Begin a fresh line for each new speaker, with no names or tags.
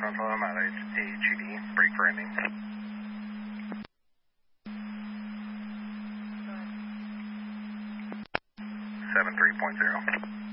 Central, I'm at HED, break for ending. 73.0.